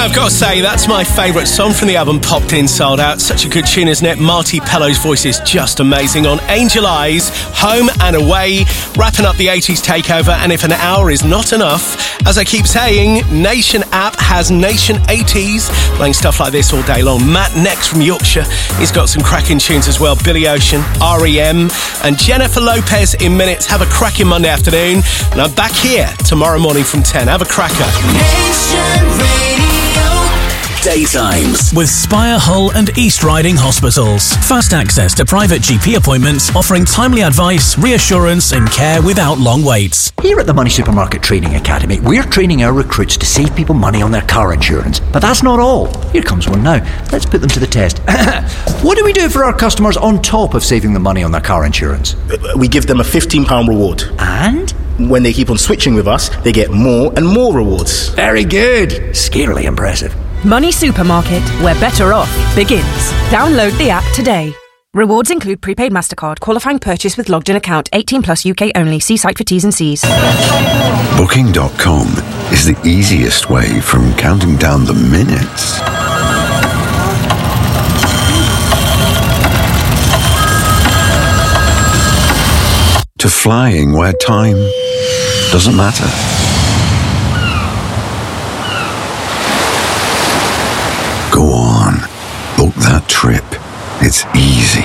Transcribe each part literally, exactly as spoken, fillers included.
I've got to say, that's my favourite song from the album Popped In, Sold Out. Such a good tune, isn't it? Marty Pello's voice is just amazing on Angel Eyes, Home and Away, wrapping up the eighties takeover. And if an hour is not enough, as I keep saying, Nation app has Nation eighties, playing stuff like this all day long. Matt next from Yorkshire, he's got some cracking tunes as well. Billy Ocean, R E M, and Jennifer Lopez in minutes. Have a cracking Monday afternoon, and I'm back here tomorrow morning from ten. Have a cracker. Nation Radio. Daytimes with Spire, Hull and East Riding Hospitals. Fast access to private G P appointments, offering timely advice, reassurance and care without long waits. Here at the Money Supermarket Training Academy, we're training our recruits to save people money on their car insurance. But that's not all. Here comes one now. Let's put them to the test. What do we do for our customers on top of saving them money on their car insurance? We give them a fifteen pounds reward. And? When they keep on switching with us, they get more and more rewards. Very good. Scarily impressive. Money Supermarket, where better off begins. Download the app today. Rewards include prepaid MasterCard, qualifying purchase with logged in account, eighteen plus U K only. See site for T's and C's. Booking dot com is the easiest way from counting down the minutes to flying where time doesn't matter. Go on, book that trip. It's easy.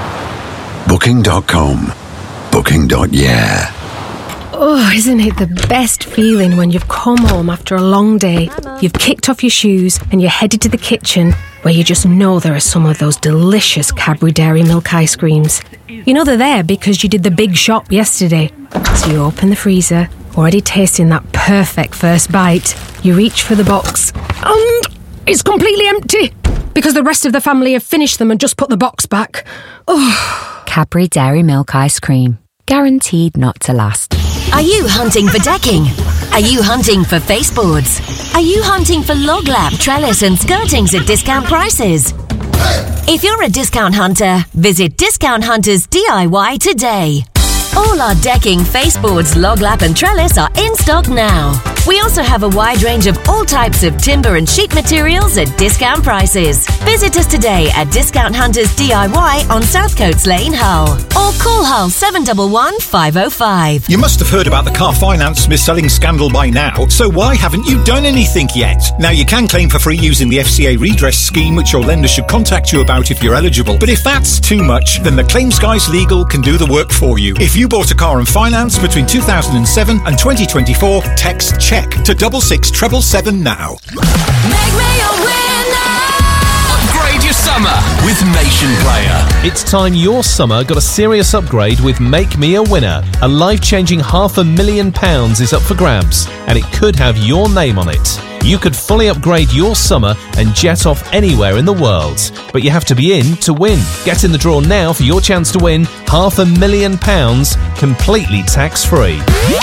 Booking dot com. Booking. Yeah. Oh, isn't it the best feeling when you've come home after a long day, you've kicked off your shoes and you're headed to the kitchen where you just know there are some of those delicious Cadbury Dairy Milk ice creams. You know they're there because you did the big shop yesterday. So you open the freezer, already tasting that perfect first bite. You reach for the box and it's completely empty because the rest of the family have finished them and just put the box back. Oh. Cadbury Dairy Milk ice cream. Guaranteed not to last. Are you hunting for decking? Are you hunting for baseboards? Are you hunting for log lap, trellis and skirtings at discount prices? If you're a discount hunter, visit Discount Hunters D I Y today. All our decking, faceboards, log lap and trellis are in stock now. We also have a wide range of all types of timber and sheet materials at discount prices. Visit us today at Discount Hunters D I Y on South Coates Lane, Hull. Or call Hull seven one one, five oh five. You must have heard about the car finance mis-selling scandal by now, so why haven't you done anything yet? Now you can claim for free using the F C A redress scheme, which your lender should contact you about if you're eligible. But if that's too much, then the Claims Guys Legal can do the work for you. If you bought a car on finance between two thousand seven and twenty twenty-four, text CHECK to double six treble seven now. Make me a winner. Upgrade your summer with Nation Player. It's time your summer got a serious upgrade with Make Me a Winner. A life-changing half a million pounds is up for grabs, and it could have your name on it. You could fully upgrade your summer and jet off anywhere in the world. But you have to be in to win. Get in the draw now for your chance to win half a million pounds completely tax-free.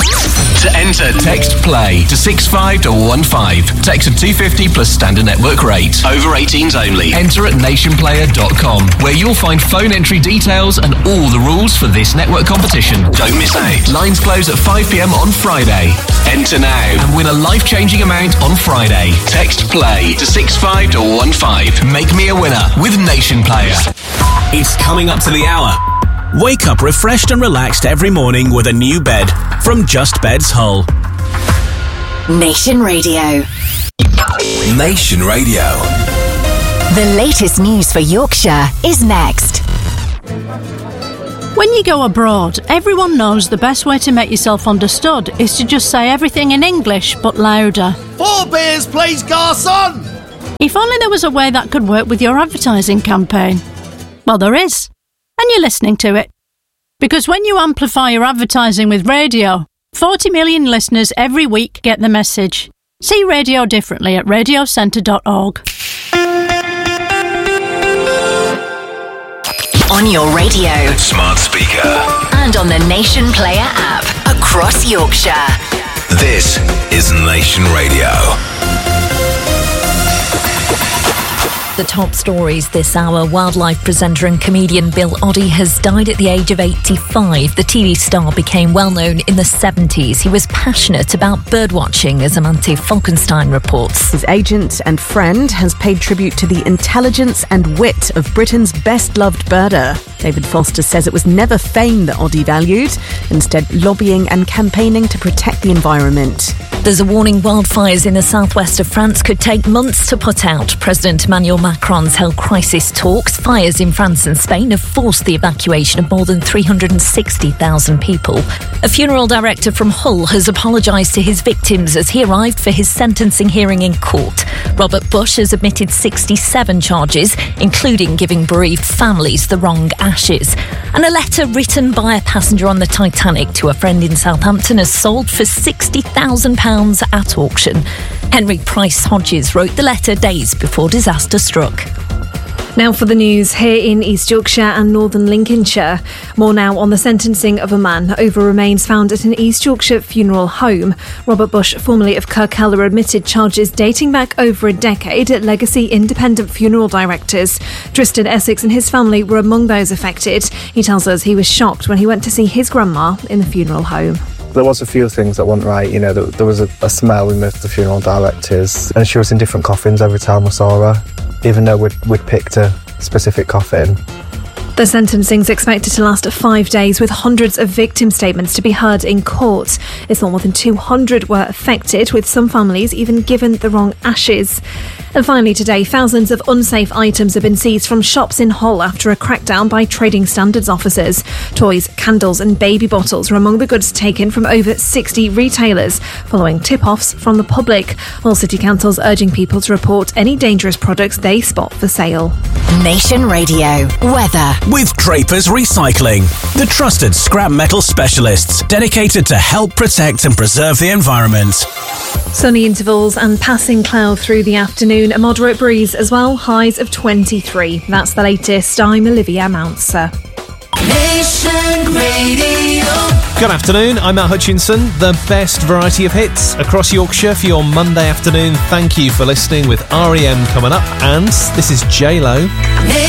To enter, text PLAY to six five one one five. Text of two fifty plus standard network rate. Over eighteens only. Enter at nation player dot com, where you'll find phone entry details and all the rules for this network competition. Don't miss out. Lines close at five p.m. on Friday. Enter now and win a life-changing amount on Friday. Text PLAY to six five one one five. Make me a winner with Nation Player. It's coming up to the hour. Wake up refreshed and relaxed every morning with a new bed from Just Beds Hull. Nation Radio. Nation Radio. The latest news for Yorkshire is next. When you go abroad, everyone knows the best way to make yourself understood is to just say everything in English but louder. Four beers, please, garçon! If only there was a way that could work with your advertising campaign. Well, there is. And you're listening to it. Because when you amplify your advertising with radio, forty million listeners every week get the message. See radio differently at radio centre dot org. On your radio, smart speaker, and on the Nation Player app across Yorkshire. This is Nation Radio. the top stories this hour. Wildlife presenter and comedian Bill Oddie has died at the age of eighty-five. The T V star became well known in the seventies. He was passionate about birdwatching, as Amante Falkenstein reports. His agent and friend has paid tribute to the intelligence and wit of Britain's best-loved birder. David Foster says it was never fame that Oddie valued, instead lobbying and campaigning to protect the environment. There's a warning wildfires in the southwest of France could take months to put out. President Emmanuel Macron's held crisis talks. Fires in France and Spain have forced the evacuation of more than three hundred sixty thousand people. A funeral director from Hull has apologised to his victims as he arrived for his sentencing hearing in court. Robert Bush has admitted sixty-seven charges, including giving bereaved families the wrong ashes. And a letter written by a passenger on the Titanic to a friend in Southampton has sold for sixty thousand pounds at auction. Henry Price Hodges wrote the letter days before disaster struck. Now for the news here in East Yorkshire and northern Lincolnshire. More now on the sentencing of a man over remains found at an East Yorkshire funeral home. Robert Bush, formerly of Kirkella, admitted charges dating back over a decade at Legacy Independent Funeral Directors. Tristan Essex and his family were among those affected. He tells us he was shocked when he went to see his grandma in the funeral home. There was a few things that weren't right, you know, there, there was a, a smell in the, the funeral directors, and she was in different coffins every time I saw her, even though we'd, we'd picked a specific coffin. The sentencing's expected to last five days, with hundreds of victim statements to be heard in court. It's thought more than two hundred were affected, with some families even given the wrong ashes. And finally today, thousands of unsafe items have been seized from shops in Hull after a crackdown by trading standards officers. Toys, candles and baby bottles are among the goods taken from over sixty retailers, following tip-offs from the public. Hull City Council's urging people to report any dangerous products they spot for sale. Nation Radio weather. With Draper's Recycling, the trusted scrap metal specialists dedicated to help protect and preserve the environment. Sunny intervals and passing cloud through the afternoon. A moderate breeze as well, highs of twenty-three. That's the latest. I'm Olivia Mounser. Nation Radio. Good afternoon, I'm Matt Hutchinson. The best variety of hits across Yorkshire for your Monday afternoon. Thank you for listening, with R E M coming up, and this is J Lo.